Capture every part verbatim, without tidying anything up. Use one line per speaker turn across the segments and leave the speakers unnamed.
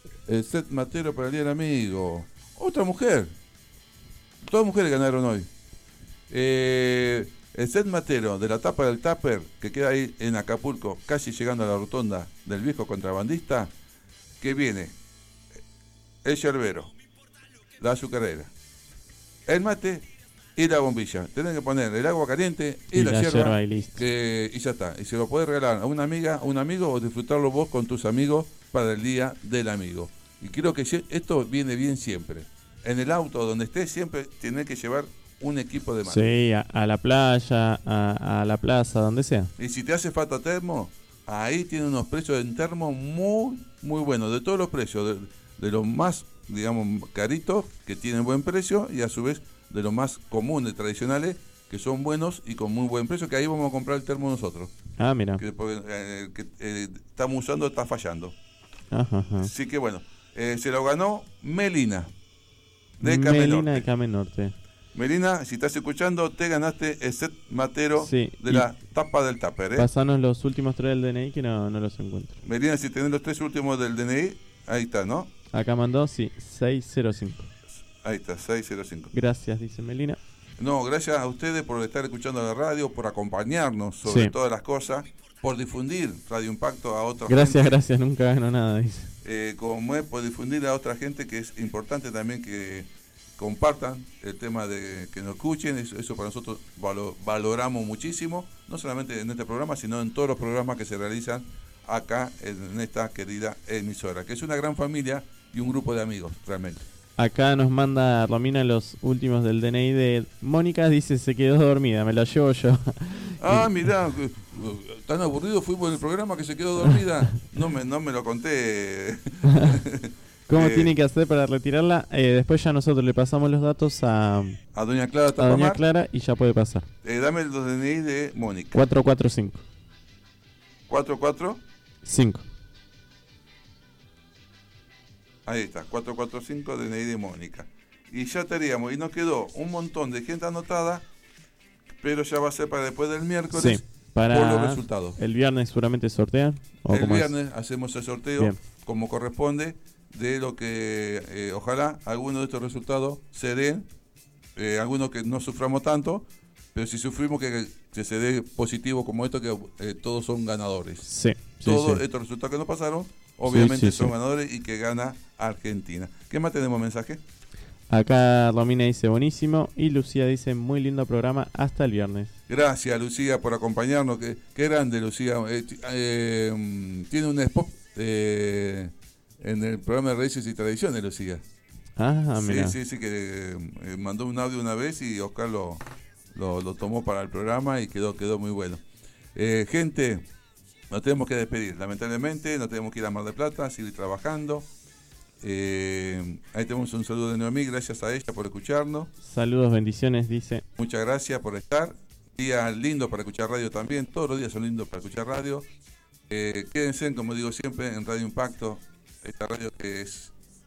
el set matero para el Día del Amigo. Otra mujer. Todas mujeres ganaron hoy. Eh, el set matero de la tapa del Tupper, que queda ahí en Acapulco, casi llegando a la rotonda del viejo contrabandista, que viene el yerbero, la azucarera, el mate y la bombilla. Tenés que poner el agua caliente y,
Y
la,
la
yerba,
yerba y listo.
que, y ya está. Y se lo podés regalar a una amiga, a un amigo, o disfrutarlo vos con tus amigos para el Día del Amigo. Y creo que esto viene bien siempre. En el auto, donde estés, siempre tenés que llevar un equipo de mate.
Sí, a, a la playa, a, a la plaza, donde sea.
Y si te hace falta termo, ahí tiene unos precios en termo muy, muy buenos. De todos los precios, de, de los más, digamos, caritos, que tienen buen precio, y a su vez de los más comunes, tradicionales, que son buenos y con muy buen precio, que ahí vamos a comprar el termo nosotros.
Ah, mira.
Que, porque, eh, que eh, estamos usando, está fallando.
Ajá, ajá.
Así que bueno, eh, se lo ganó Melina, de Came
Melina
Norte.
de Came Norte.
Melina, si estás escuchando, te ganaste el set matero
Sí,
de
y
la tapa del Tupper, ¿eh?
Pasanos los últimos tres del D N I que no, no los encuentro.
Melina, si tenés los tres últimos del D N I, ahí está, ¿no?
Acá mandó, sí, seis cero cinco.
Ahí está, seis cero cinco.
Gracias, dice Melina.
No, gracias a ustedes por estar escuchando la radio, por acompañarnos sobre
Sí.
todas las cosas, por difundir Radio Impacto a otra
Gracias,
gente.
gracias, nunca gano nada, dice.
Eh, como es, por difundir a otra gente, que es importante también que compartan el tema de que nos escuchen. Eso, eso para nosotros valo, valoramos muchísimo, no solamente en este programa, sino en todos los programas que se realizan acá en esta querida emisora, que es una gran familia y un grupo de amigos, realmente.
Acá nos manda Romina los últimos del D N I de Mónica, dice se quedó dormida, me la llevo yo.
Ah, mirá, tan aburrido fuimos en el programa que se quedó dormida. No me, no me lo conté.
¿Cómo
Eh,
tiene que hacer para retirarla? Eh, después ya nosotros le pasamos los datos a,
A doña Clara
a doña
Tapamar,
Clara y ya puede pasar.
eh, dame los D N I de Mónica.
cuatro cuatro cinco.
cuatro cuatro,
cinco.
ahí está, cuatro cuatro cinco D N I de Mónica. Y ya estaríamos, y nos quedó un montón de gente anotada, pero ya va a ser para después del miércoles,
Sí, para
por los resultados.
el viernes seguramente sortean. ¿O
El
cómo es?
viernes hacemos el sorteo,
Bien.
como corresponde, de lo que eh, ojalá algunos de estos resultados se den, eh, algunos que no suframos tanto, pero si sufrimos que, que se dé positivo como esto, que eh, todos son ganadores.
Sí, sí,
Todos
sí.
estos resultados que nos pasaron, obviamente
Sí, sí,
son
sí.
ganadores y que gana Argentina. ¿Qué más tenemos mensaje?
Acá Romina dice buenísimo y Lucía dice muy lindo programa hasta el viernes.
Gracias, Lucía, por acompañarnos. Qué, qué grande, Lucía. Eh, t- eh, tiene un spot eh, en el programa de Raíces y Tradiciones, Lucía.
Ah, mira.
Sí, sí, sí, que eh, mandó un audio una vez y Oscar lo, lo, lo tomó para el programa y quedó, quedó muy bueno. Eh, gente, nos tenemos que despedir, lamentablemente, nos tenemos que ir a Mar del Plata, seguir trabajando. Eh, ahí tenemos un saludo de Noemí, gracias a ella por escucharnos.
Saludos, bendiciones, dice.
Muchas gracias por estar. Día lindo para escuchar radio también, todos los días son lindos para escuchar radio. Eh, quédense, como digo siempre, en Radio Impacto, esta radio que es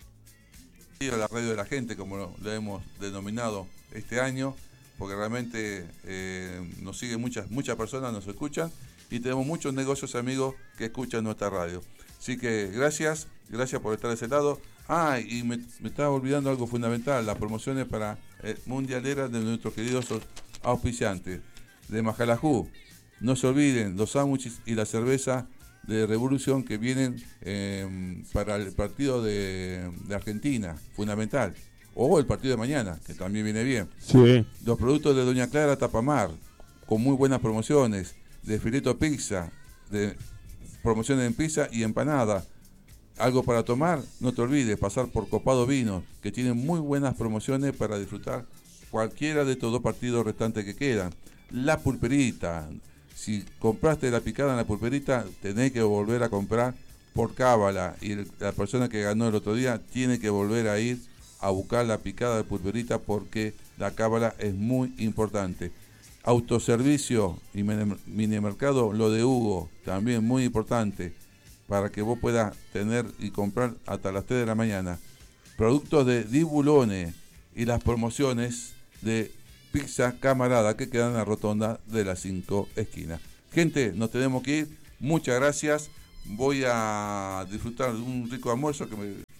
la radio de la gente, como lo, lo hemos denominado este año, porque realmente eh, nos siguen muchas, muchas personas, nos escuchan y tenemos muchos negocios amigos que escuchan nuestra radio. Así que gracias, gracias por estar de ese lado. Ah, y me, me estaba olvidando algo fundamental, las promociones para eh, mundialeras de nuestros queridos auspiciantes de Majalajú. No se olviden los sándwiches y la cerveza de Revolución que vienen eh, para el partido de, de Argentina, fundamental. O el partido de mañana, que también viene bien.
Sí.
Los productos de Doña Clara Tapamar, con muy buenas promociones, de fileto pizza, de promociones en pizza y empanada. Algo para tomar, no te olvides, pasar por Copado Vino, que tienen muy buenas promociones para disfrutar cualquiera de estos dos partidos restantes que quedan. La Pulperita, si compraste la picada en la Pulperita, tenés que volver a comprar por cábala, y el, la persona que ganó el otro día tiene que volver a ir a buscar la picada de Pulperita porque la cábala es muy importante. Autoservicio y minimercado, lo de Hugo, también muy importante, para que vos puedas tener y comprar hasta las tres de la mañana. Productos de Dibulone y las promociones de Pizza Camarada que quedan en la rotonda de las cinco esquinas. Gente, nos tenemos que ir. Muchas gracias. Voy a disfrutar de un rico almuerzo que me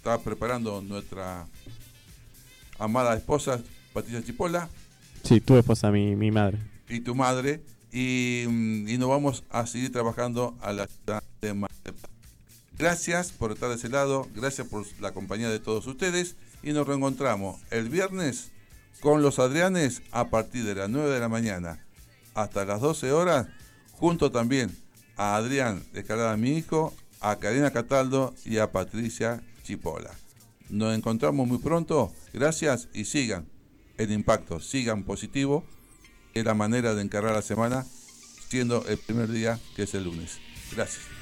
está preparando nuestra amada esposa, Patricia Chipola.
Sí, tu esposa, mi, mi madre.
Y tu madre. Y, y nos vamos a seguir trabajando a la ciudad de Mar del Plata. Gracias por estar de ese lado, gracias por la compañía de todos ustedes. Y nos reencontramos el viernes con los Adrianes a partir de las nueve de la mañana hasta las doce horas, junto también a Adrián Escalada, mi hijo, a Karina Cataldo y a Patricia Chipola. Nos encontramos muy pronto, gracias y sigan el impacto, sigan positivo, es la manera de encarar la semana, siendo el primer día que es el lunes. Gracias.